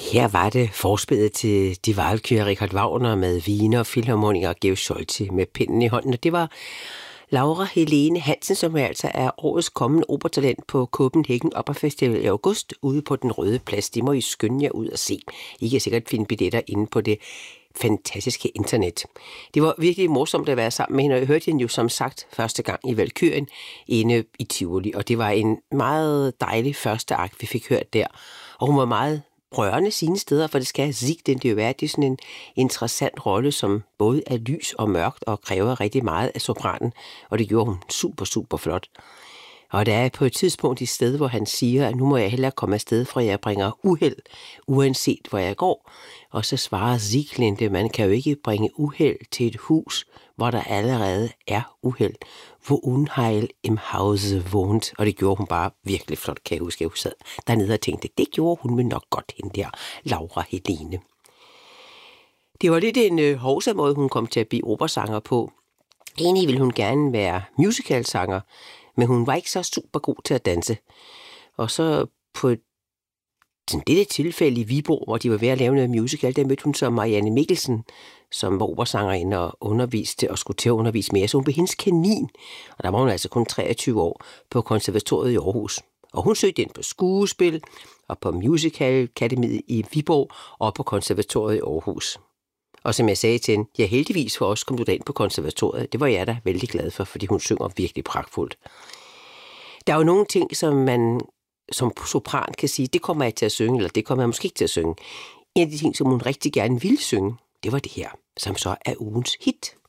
Her var det forspillet til Die Walküre, Richard Wagner med Wiener Philharmoniker og Georg Solti med pinden i hånden. Og det var Laura Helene Hansen, som altså er årets kommende operatalent på Copenhagen Opera Festival i august ude på Den Røde Plads. Det må I skynde jer ud og se. I kan sikkert finde billetter inde på det fantastiske internet. Det var virkelig morsomt at være sammen med hende, og jeg hørte hende jo som sagt første gang i Valkyren inde i Tivoli, og det var en meget dejlig første akt, vi fik hørt der. Og hun var meget rørende sine steder, for det skal Sieg jo være. Det er sådan en interessant rolle, som både er lys og mørkt og kræver rigtig meget af sopranen, og det gjorde hun super flot. Og der er på et tidspunkt et sted, hvor han siger, at nu må jeg hellere komme afsted, for jeg bringer uheld, uanset hvor jeg går. Og så svarer Sieglinde, man kan jo ikke bringe uheld til et hus, hvor der allerede er uheld. Hvor Unheil im Hause wohnt. Og det gjorde hun bare virkelig flot, kan jeg huske. Jeg sad dernede og tænkte, det gjorde hun nok godt, hende der Laura Helene. Det var lidt en hovsa måde, hun kom til at blive operasanger på. Egentlig ville hun gerne være musicalsanger, men hun var ikke så super god til at danse. Og så på dette tilfælde i Viborg, hvor de var ved at lave noget musical, der mødte hun så Marianne Mikkelsen, som var operasangerinde og underviste og skulle til at undervise mere. Så hun blev hendes kanin, og der var hun altså kun 23 år på konservatoriet i Aarhus. Og hun søgte ind på skuespil og på Musical Akademiet i Viborg og på konservatoriet i Aarhus. Og som jeg sagde til hende, ja, heldigvis for os kom du da ind på konservatoriet. Det var jeg da vældig glad for, fordi hun synger virkelig pragtfuldt. Der er jo nogle ting, som man som sopran kan sige, det kommer jeg til at synge, eller det kommer jeg måske ikke til at synge. En af de ting, som hun rigtig gerne ville synge, det var det her, som så er ugens hit.